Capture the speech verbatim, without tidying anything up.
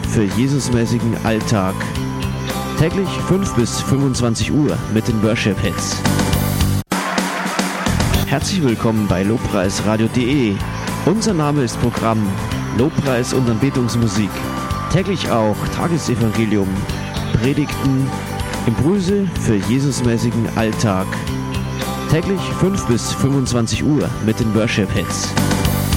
für Jesusmäßigen Alltag. Täglich fünf bis fünfundzwanzig Uhr mit den Worship Hits. Herzlich willkommen bei lobpreisradio punkt de. Unser Name ist Programm Lobpreis und Anbetungsmusik. Täglich auch Tagesevangelium, Predigten, Impulse für Jesusmäßigen Alltag. Täglich fünf bis fünfundzwanzig Uhr mit den Worship Hits.